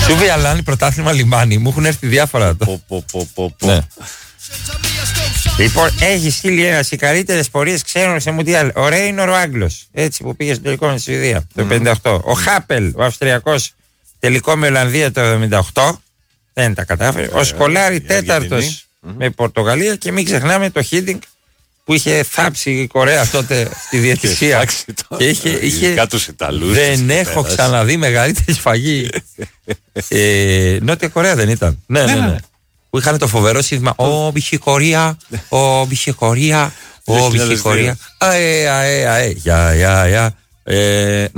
Του Βιαλάνη πρωτάθλημα λιμάνι. Μου έχουν έρθει διάφορα. Ναι. Λοιπόν, έχει στείλει οι καλύτερες πορείες ξέρουν σε Μουντιάλ. Ο Ρέινορ ο Άγγλος, έτσι που πήγε στο τελικό με τη Σουηδία το 58. Ο Χάπελ, ο Αυστριακός, τελικό με Ολλανδία το 78. Δεν τα κατάφερε. Ο Σκολάρη τέταρτος με Πορτογαλία. Και μην ξεχνάμε το Χίντινγκ που είχε θάψει η Κορέα τότε στη διαιτησία. Και είχε δεν έχω ξαναδεί μεγαλύτερη σφαγή. Νότια Κορέα δεν ήταν. Ναι. Που είχαν το φοβερό σύνθημα «Ω Μπιχικορία, ω Μπιχικορία, ω Μπιχικορία, αε, αε, αε, για,